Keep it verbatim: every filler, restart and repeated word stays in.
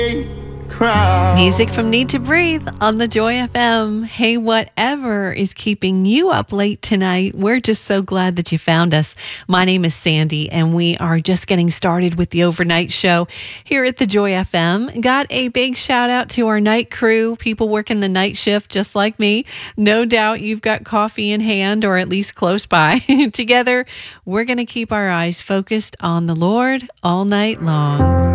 Music from Need to Breathe on the Joy F M. Hey, whatever is keeping you up late tonight, we're just so glad that you found us. My name is Sandy, and we are just getting started with the overnight show here at the Joy F M. Got a big shout out to our night crew, people working the night shift just like me. No doubt you've got coffee in hand, or at least close by. Together, we're going to keep our eyes focused on the Lord all night long.